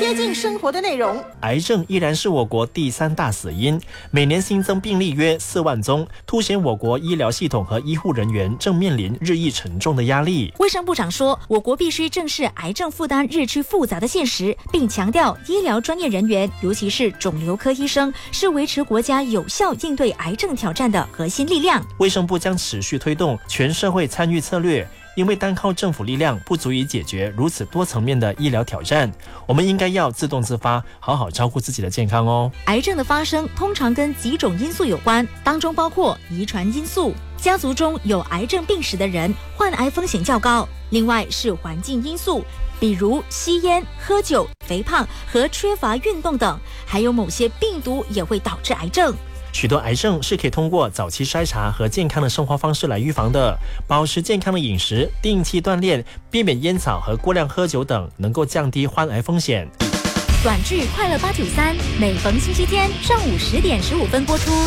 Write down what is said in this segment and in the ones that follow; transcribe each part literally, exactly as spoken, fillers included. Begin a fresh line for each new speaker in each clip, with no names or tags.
贴近生活的内容。
癌症依然是我国第三大死因，每年新增病例约四万宗，凸显我国医疗系统和医护人员正面临日益沉重的压力。
卫生部长说，我国必须正视癌症负担日趋复杂的现实，并强调医疗专业人员，尤其是肿瘤科医生，是维持国家有效应对癌症挑战的核心力量。
卫生部将持续推动全社会参与策略，因为单靠政府力量不足以解决如此多层面的医疗挑战，我们应该要自动自发，好好照顾自己的健康哦。
癌症的发生通常跟几种因素有关，当中包括遗传因素，家族中有癌症病史的人患癌风险较高；另外是环境因素，比如吸烟、喝酒、肥胖和缺乏运动等，还有某些病毒也会导致癌症。
许多癌症是可以通过早期筛查和健康的生活方式来预防的，保持健康的饮食，定期锻炼，避免烟草和过量喝酒等，能够降低患癌风险。
短剧《快乐八九三》每逢星期天上午十点十五分播出。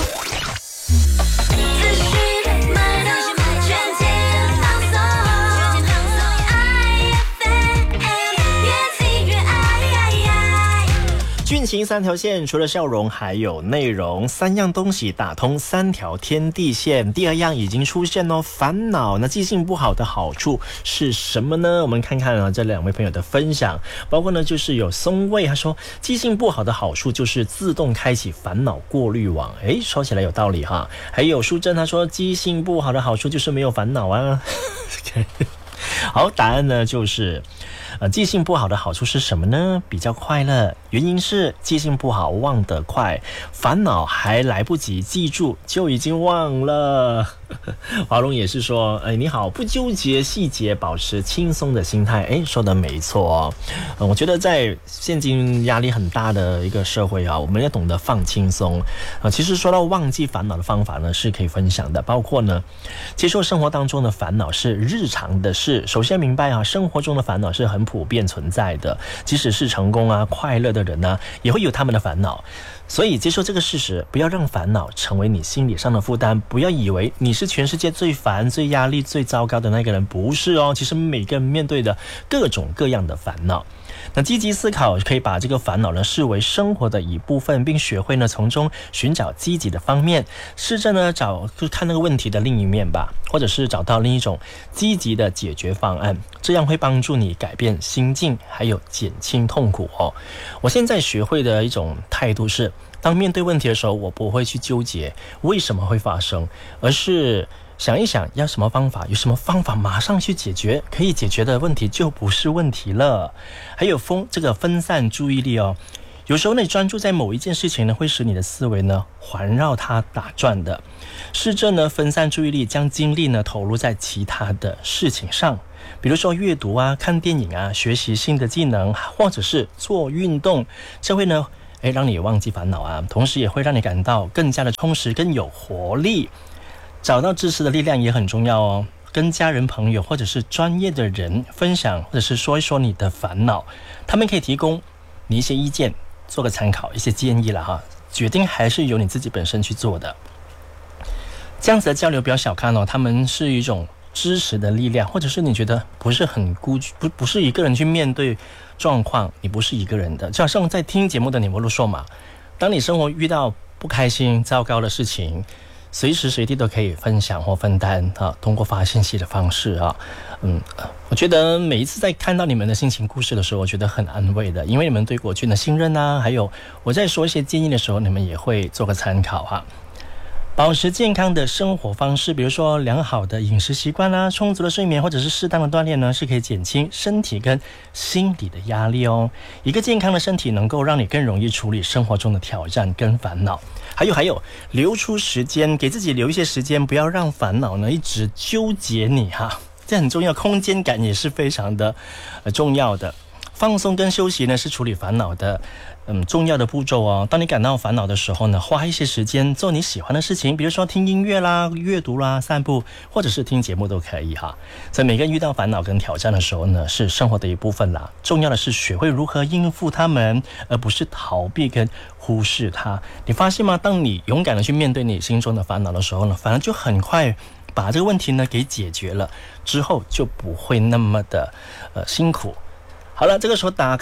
俊情三条线，除了笑容还有内容，三样东西打通三条天地线。第二样已经出现哦，烦恼。那记性不好的好处是什么呢？我们看看啊，这两位朋友的分享，包括呢就是有松味，他说记性不好的好处就是自动开启烦恼过滤网，诶，说起来有道理哈。还有淑珍他说记性不好的好处就是没有烦恼啊。好，答案呢就是呃，记性不好的好处是什么呢？比较快乐，原因是记性不好忘得快，烦恼还来不及记住就已经忘了。华龙也是说，哎，你好，不纠结细节，保持轻松的心态。哎，说的没错哦。呃，我觉得在现今压力很大的一个社会啊，我们要懂得放轻松。呃，其实说到忘记烦恼的方法呢，是可以分享的，包括呢，接受生活当中的烦恼是日常的事。首先明白啊，生活中的烦恼是很普遍存在的，即使是成功啊、快乐的人呢、啊，也会有他们的烦恼。所以接受这个事实，不要让烦恼成为你心理上的负担，不要以为你是全世界最烦、最压力、最糟糕的那个人，不是哦。其实每个人面对的各种各样的烦恼，那积极思考可以把这个烦恼呢视为生活的一部分，并学会呢从中寻找积极的方面，试着呢找看那个问题的另一面吧，或者是找到另一种积极的解决方案，这样会帮助你改变心境，还有减轻痛苦哦。我现在学会的一种态度是，当面对问题的时候，我不会去纠结为什么会发生，而是想一想要什么方法，有什么方法马上去解决，可以解决的问题就不是问题了。还有分这个分散注意力哦，有时候你专注在某一件事情呢，会使你的思维呢环绕它打转的。试着呢分散注意力，将精力呢投入在其他的事情上，比如说阅读啊、看电影啊、学习新的技能，或者是做运动，这会呢诶让你忘记烦恼啊，同时也会让你感到更加的充实、更有活力。找到支持的力量也很重要哦，跟家人、朋友或者是专业的人分享，或者是说一说你的烦恼，他们可以提供你一些意见，做个参考，一些建议了哈。决定还是由你自己本身去做的。这样子的交流不要小看哦，他们是一种支持的力量，或者是你觉得不是很孤不不是一个人去面对状况，你不是一个人的。就好像在听节目的你们都说嘛，当你生活遇到不开心、糟糕的事情，随时随地都可以分享或分担啊，通过发信息的方式啊，嗯，我觉得每一次在看到你们的心情故事的时候，我觉得很安慰的，因为你们对国军的信任啊，还有我在说一些建议的时候，你们也会做个参考哈、啊。保持健康的生活方式，比如说良好的饮食习惯啦、充足的睡眠或者是适当的锻炼呢，是可以减轻身体跟心理的压力哦。一个健康的身体能够让你更容易处理生活中的挑战跟烦恼。还有还有，留出时间，给自己留一些时间，不要让烦恼呢一直纠结你哈，这很重要。空间感也是非常的、呃、重要的。放松跟休息呢是处理烦恼的嗯重要的步骤哦。当你感到烦恼的时候呢，花一些时间做你喜欢的事情，比如说听音乐啦、阅读啦、散步，或者是听节目都可以哈。所以每个人遇到烦恼跟挑战的时候呢，是生活的一部分啦。重要的是学会如何应付他们，而不是逃避跟忽视它。你发现吗？当你勇敢的去面对你心中的烦恼的时候呢，反而就很快把这个问题呢给解决了，之后就不会那么的呃辛苦。好了，这个时候打开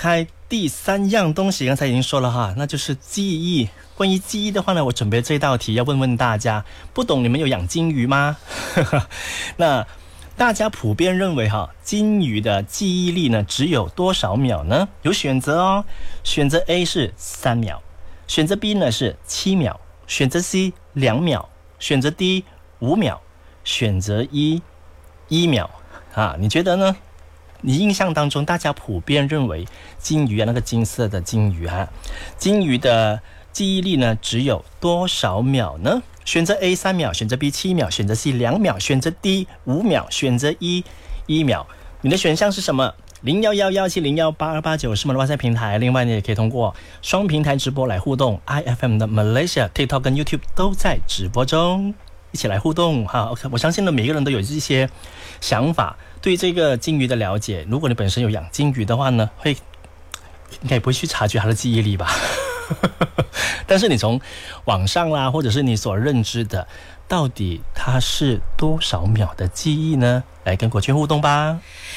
第三样东西刚才已经说了哈，那就是记忆。关于记忆的话呢，我准备这道题要问问大家，不懂你们有养金鱼吗？那大家普遍认为哈，金鱼的记忆力呢只有多少秒呢？有选择哦，选择 A 是三秒，选择 B 呢是七秒，选择 C 两秒，选择 D 五秒，选择 E 一秒啊，你觉得呢？你印象当中大家普遍认为金鱼啊，那个金色的金鱼啊，金鱼的记忆力呢只有多少秒呢？选择 A 三秒，选择 B 七秒，选择 C 两秒，选择 D 五秒，选择 E 一秒。你的选项是什么？零一一一七零一八二八九是我们的 WhatsApp 平台，另外你也可以通过双平台直播来互动。I F M 的 Malaysia、TikTok 跟 YouTube 都在直播中，一起来互动哈。OK， 我相信呢每个人都有一些想法，对这个金鱼的了解。如果你本身有养金鱼的话呢，会应该也不会去察觉它的记忆力吧。但是你从网上啦，或者是你所认知的，到底它是多少秒的记忆呢？来跟国军互动吧。